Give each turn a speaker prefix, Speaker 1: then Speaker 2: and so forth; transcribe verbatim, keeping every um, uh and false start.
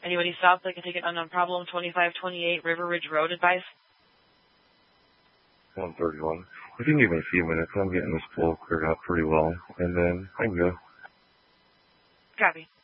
Speaker 1: Anybody south that can take an unknown problem, twenty-five twenty-eight River Ridge Road, advice?
Speaker 2: one thirty-one. If you can give me a few minutes, I'm getting this flow cleared up pretty well, and then I can go.
Speaker 1: Copy.